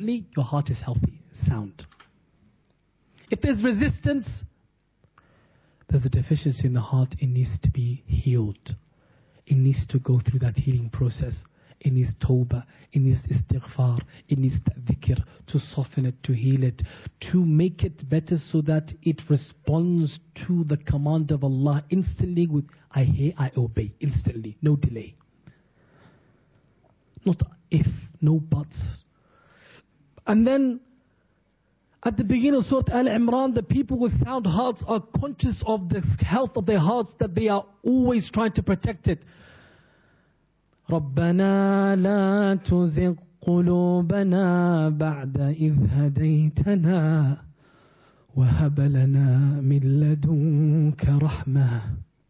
instantly your heart is healthy, sound. If there's resistance, there's a deficiency in the heart. It needs to be healed. It needs to go through that healing process. It needs tawbah, it needs istighfar, it needs dhikr to soften it, to heal it, to make it better so that it responds to the command of Allah instantly with, I hear, I obey, instantly, no delay. Not if, no buts. And then, at the beginning of Surah Al-Imran, the people with sound hearts are conscious of the health of their hearts, that they are always trying to protect it. رَبَّنَا لَا تُزِغْ قُلُوبَنَا بَعْدَ إِذْ هَدَيْتَنَا وَهَبْ لَنَا مِن لَّدُنكَ رَحْمَةً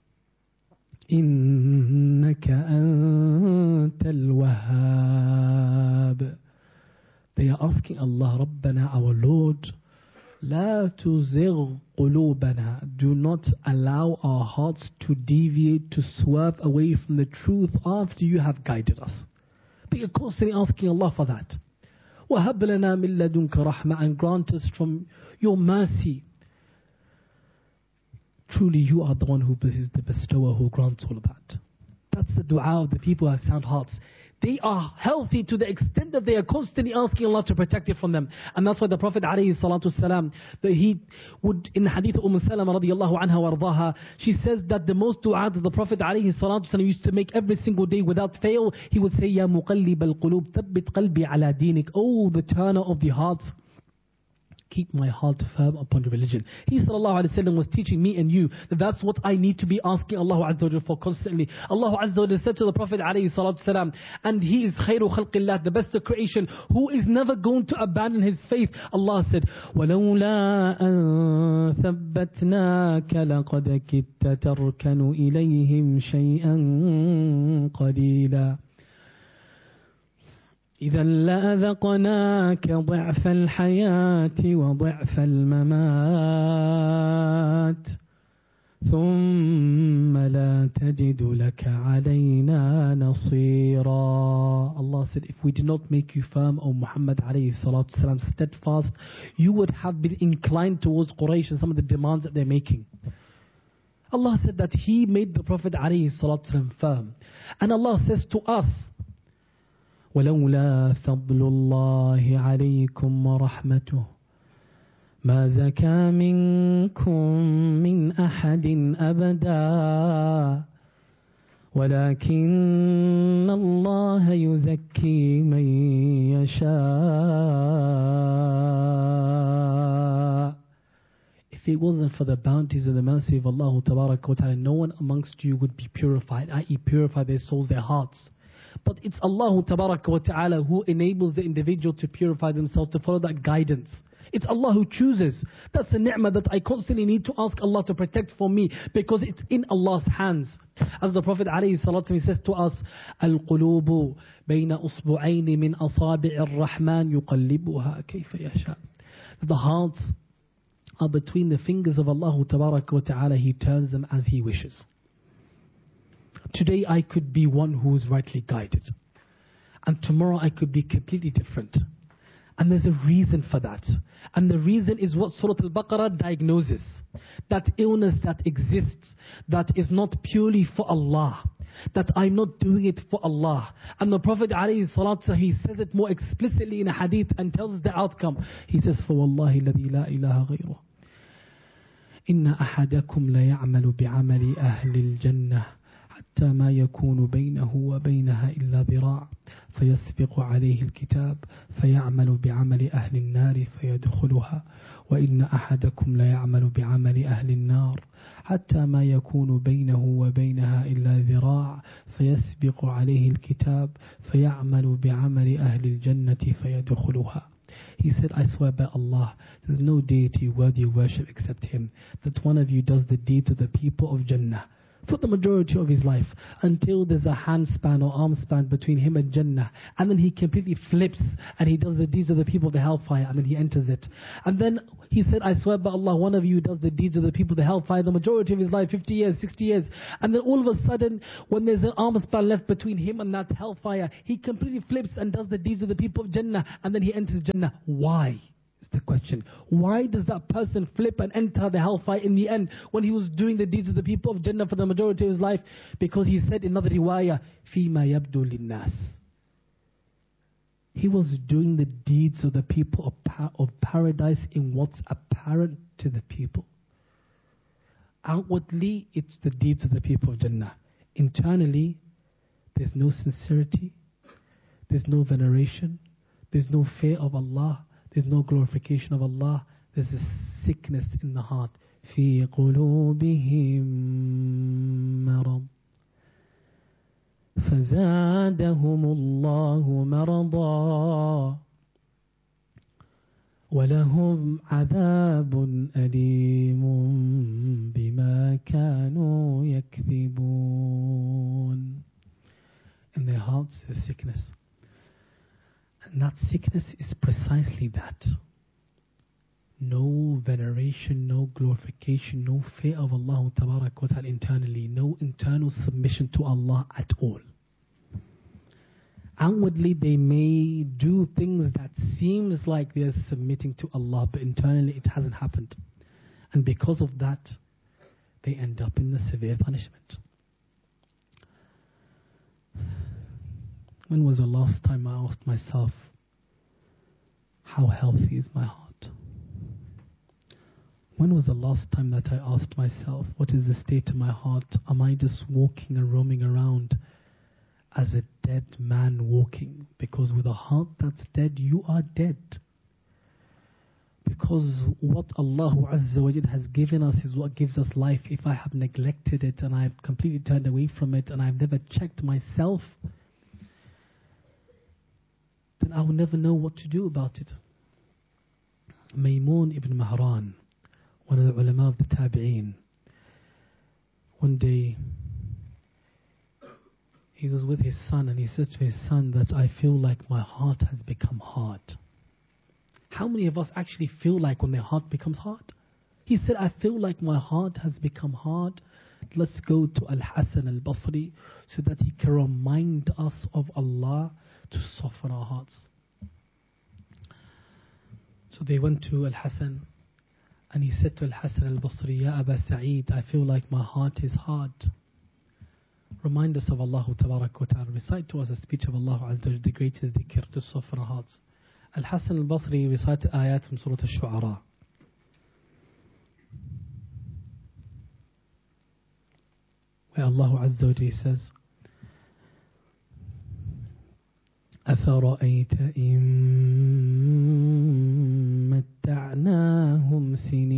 إِنَّكَ أَنتَ الْوَهَّابُ. They are asking Allah, رَبَّنَا, our Lord, لَا تُزِغْ قُلُوبَنَا, do not allow our hearts to deviate, to swerve away from the truth after you have guided us. They are constantly asking Allah for that. وَهَبْ لَنَا مِن لَّدُنكَ رَحْمَةً, and grant us from your mercy. Truly you are the one who is the bestower, who grants all of that. That's the dua of the people who have sound hearts. They are healthy to the extent that they are constantly asking Allah to protect it from them. And that's why the Prophet ﷺ, that he would, in hadith Salama radiallahu anha wa ardaha, she says that the most dua that the Prophet ﷺ used to make every single day without fail, he would say, Ya muqallib al-qulub, thabbit qalbi ala dinik. Oh, the turner of the hearts, keep my heart firm upon the religion. He sallallahu alayhi wa sallam was teaching me and you that that's what I need to be asking Allah Azza wa Jalla for constantly. Allah Azza wa Jalla said to the Prophet alayhi salatu salam, and he is khayru khalqillah, the best of creation, who is never going to abandon his faith. Allah said, وَلَوْلَا أَن ثَبَّتْنَاكَ لَقَدْ كِدْتَ تَرْكَنُ إِلَيْهِمْ شَيْئًا قَلِيلًا إذا لأذقناك ضعف الحياة وضعف الممات ثم لا تجد لك علينا نصيرا. Allah said, if we did not make you firm, O Muhammad alayhi salatu salam, steadfast, you would have been inclined towards Quraysh and some of the demands that they're making. Allah said that He made the Prophet alayhi salatu salam firm. And Allah says to us, ولولا فضل الله عليكم ورحمته ما زكى منكم من أحد أبدا ولكن الله يزكي من يشاء. If it wasn't for the bounties and the mercy of Allah Tabarak wa Ta'ala, no one amongst you would be purified, i.e. purify their souls, their hearts. But it's Allah Tabaraka wa Ta'ala who enables the individual to purify themselves, to follow that guidance. It's Allah who chooses. That's the ni'mah that I constantly need to ask Allah to protect for me, because it's in Allah's hands. As the Prophet ﷺ says to us, الْقُلُوبُ بَيْنَ أُصْبُعَيْنِ مِنْ أَصَابِعِ الرَّحْمَنِ يُقَلِّبُهَا كَيْفَ يَشَاءُ. The hearts are between the fingers of Allah Tabaraka wa Ta'ala. He turns them as He wishes. Today I could be one who is rightly guided, and tomorrow I could be completely different. And there's a reason for that. And the reason is what Surah Al-Baqarah diagnoses. That illness that exists, that is not purely for Allah. That I'm not doing it for Allah. And the Prophet ﷺ, he says it more explicitly in a hadith and tells us the outcome. He says, فَوَاللَّهِ الَّذِي لَا إِلَهَ غَيْرُهُ إِنَّ أَحَدَكُمْ لَيَعْمَلُ بِعَمَلِ أَهْلِ الْجَنَّةِ حتى ما يكون بينه وبينها إلا ذراع فيسبق عليه الكتاب فيعمل بعمل أهل النار فيدخلها وإن أحدكم لا يعمل بعمل أهل النار حتى ما يكون بينه وبينها إلا ذراع فيسبق عليه الكتاب فيعمل بعمل أهل الجنة فيدخلها. He said, I swear by Allah, there's no deity worthy of worship except Him, that one of you does the deeds of the people of Jannah, for the majority of his life, until there's a hand span or arm span between him and Jannah, and then he completely flips and he does the deeds of the people of the hellfire, and then he enters it. And then he said, I swear by Allah, one of you does the deeds of the people of the hellfire the majority of his life, 50 years, 60 years, and then all of a sudden, when there's an arm span left between him and that hellfire, he completely flips and does the deeds of the people of Jannah, and then he enters Jannah. Why? Is the question. Why does that person flip and enter the hellfire in the end when he was doing the deeds of the people of Jannah for the majority of his life? Because he said in another riwayah, فِيمَا يَبْدُو لِلنَّاسِ. He was doing the deeds of the people of paradise in what's apparent to the people. Outwardly, it's the deeds of the people of Jannah. Internally, there's no sincerity, there's no veneration, there's no fear of Allah, there's no glorification of Allah. There's a sickness in the heart. فِي قُلُوبِهِم مَرَضٌ فَزَادَهُمُ اللَّهُ مَرَضًا وَلَهُمْ عَذَابٌ أَلِيمٌ بِمَا كَانُوا يَكْذِبُونَ. In their hearts there's sickness. And that sickness is precisely that. No veneration, no glorification, no fear of Allah Tabarak wa Ta'ala internally, no internal submission to Allah at all. Outwardly they may do things that seems like they're submitting to Allah, but internally it hasn't happened. And because of that, they end up in the severe punishment. When was the last time I asked myself, how healthy is my heart? When was the last time that I asked myself, what is the state of my heart? Am I just walking and roaming around as a dead man walking? Because with a heart that's dead, you are dead. Because what Allah Azza wa Jalla has given us is what gives us life. If I have neglected it and I've completely turned away from it and I've never checked myself, then I will never know what to do about it. Maymun ibn Mahran, one of the ulama of the Tabi'een, one day he was with his son and he said to his son that I feel like my heart has become hard. How many of us actually feel like when their heart becomes hard? He said, I feel like my heart has become hard. Let's go to Al-Hasan al-Basri so that he can remind us of Allah to soften our hearts. So they went to Al-Hasan and he said to Al-Hasan al-Basri, Ya Aba Sa'id, I feel like my heart is hard. Remind us of Allah Tabarak wa Ta'ala. Recite to us a speech of Allah Azza wa Jalla, the greatest dhikr to soften our hearts. Al-Hasan al-Basri recited ayat from Surah Al-Shu'ara. Where Allah Azza wa Jalla says, أفرأيت إن متعناهم سنين